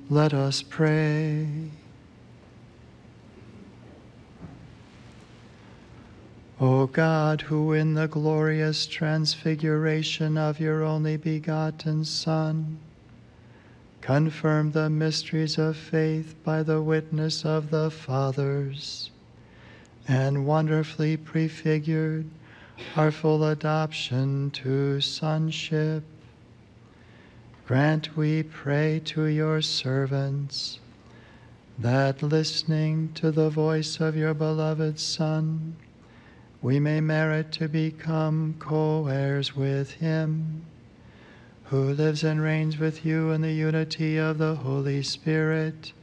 Let us pray. O God, who in the glorious transfiguration of your only begotten Son, confirm the mysteries of faith by the witness of the fathers, and wonderfully prefigured our full adoption to sonship, grant, we pray, to your servants, that listening to the voice of your beloved Son, we may merit to become co-heirs with him, who lives and reigns with you in the unity of the Holy Spirit,